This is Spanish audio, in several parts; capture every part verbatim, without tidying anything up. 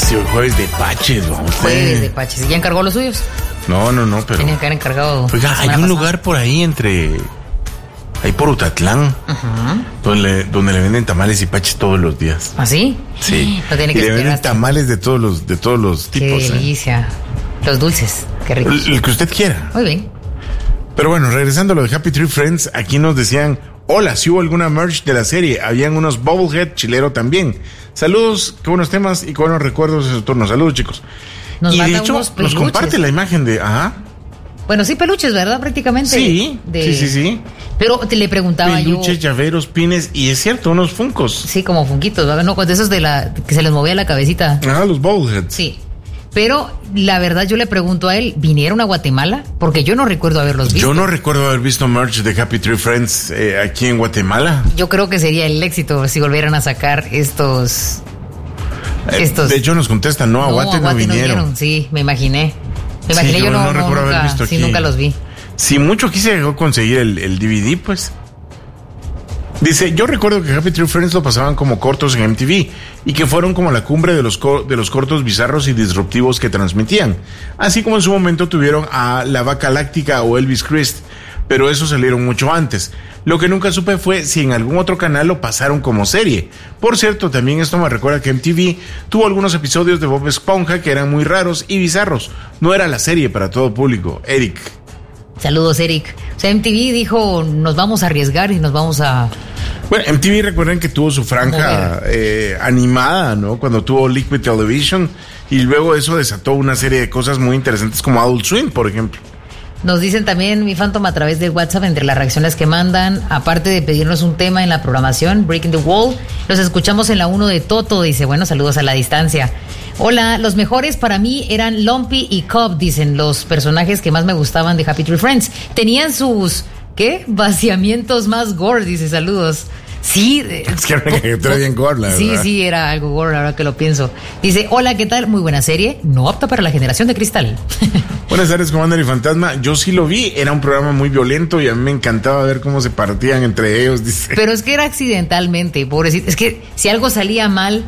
sí, jueves de Paches, vamos. Jueves de Paches. ¿Y ya encargó los suyos? No, no, no, pero... Tenía que haber encargado... Oiga, hay un pasada. lugar por ahí entre... Ahí por Utatlán, uh-huh. donde, donde le venden tamales y paches todos los días. ¿Ah, sí? Sí. No tiene que y le venden hasta... tamales de todos los, de todos los tipos. Qué delicia. ¿eh? Los dulces, qué rico. El, el que usted quiera. Muy bien. Pero bueno, regresando a lo de Happy Tree Friends, aquí nos decían, hola, si hubo alguna merch de la serie, habían unos Bubblehead chilero también. Saludos, qué buenos temas y qué buenos recuerdos de su turno. Saludos, chicos. Nos y de hecho, nos comparte la imagen de, ajá. Bueno, sí, peluches, ¿verdad? Prácticamente. Sí, de, sí, sí, sí. Pero te le preguntaba peluches, yo... Peluches, llaveros, pines, y es cierto, unos funcos. Sí, como funquitos, ¿verdad? No, de esos de la... que se les movía la cabecita. Ah, los Bubbleheads. Sí. Pero, la verdad, yo le pregunto a él, ¿vinieron a Guatemala? Porque yo no recuerdo haberlos visto. Yo no recuerdo haber visto merch de Happy Tree Friends eh, aquí en Guatemala. Yo creo que sería el éxito si volvieran a sacar estos... Eh, estos... De hecho, nos contestan, no, a Guate no, a Guate no vinieron. no vinieron. Sí, me imaginé. Me imaginé, sí, yo, yo no, no, no recuerdo nunca, haber visto aquí. Sí, nunca los vi. Si mucho quise conseguir el, el D V D, pues. Dice, yo recuerdo que Happy Tree Friends lo pasaban como cortos en M T V y que fueron como la cumbre de los, co- de los cortos bizarros y disruptivos que transmitían. Así como en su momento tuvieron a La Vaca Láctica o Elvis Christ, pero esos salieron mucho antes. Lo que nunca supe fue si en algún otro canal lo pasaron como serie. Por cierto, también esto me recuerda que M T V tuvo algunos episodios de Bob Esponja que eran muy raros y bizarros. No era la serie para todo público. Eric. Saludos, Eric. O sea, M T V dijo, nos vamos a arriesgar y nos vamos a... Bueno, M T V recuerden que tuvo su franja eh, animada, ¿no? Cuando tuvo Liquid Television y luego eso desató una serie de cosas muy interesantes como Adult Swim, por ejemplo. Nos dicen también, mi Phantom, a través de WhatsApp, entre las reacciones que mandan, aparte de pedirnos un tema en la programación, Breaking the Wall, los escuchamos en la uno de Toto, dice, bueno, saludos a la distancia. Hola, los mejores para mí eran Lumpy y Cobb, dicen, los personajes que más me gustaban de Happy Tree Friends. Tenían sus, ¿qué? Vaciamientos más gore, dice, saludos. Sí. Es que era una caricatura bien gore, la verdad. Sí, sí, era algo gore, ahora que lo pienso. Dice, hola, ¿qué tal? Muy buena serie, no apta para la generación de cristal. Buenas tardes, Commander y Fantasma. Yo sí lo vi, era un programa muy violento y a mí me encantaba ver cómo se partían entre ellos, dice. Pero es que era accidentalmente, pobrecito. Es que si algo salía mal...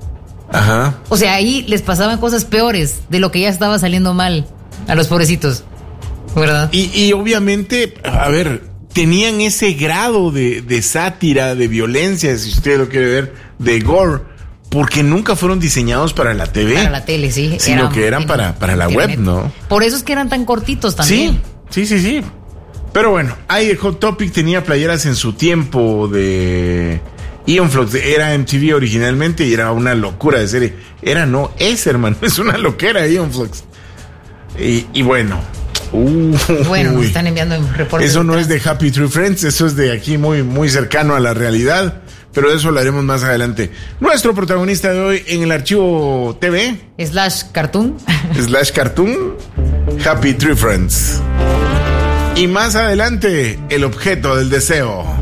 Ajá. O sea, ahí les pasaban cosas peores de lo que ya estaba saliendo mal a los pobrecitos, ¿verdad? Y, y obviamente, a ver, tenían ese grado de, de sátira, de violencia, si usted lo quiere ver, de gore, porque nunca fueron diseñados para la T V. Para la tele, sí. Sino eran, que eran para, para la internet. Web, ¿no? Por eso es que eran tan cortitos también. Sí, sí, sí, sí. Pero bueno, ahí Hot Topic tenía playeras en su tiempo de... Ion Flux, era M T V originalmente y era una locura de serie. Era, no, es, hermano, es una loquera Ion Flux. Y, y bueno... Uh, bueno, nos están enviando reportes. Eso no es de Happy Tree Friends, eso es de aquí muy, muy cercano a la realidad, pero de eso hablaremos más adelante. Nuestro protagonista de hoy en el archivo T V slash cartoon slash cartoon Happy Tree Friends. Y más adelante, el objeto del deseo.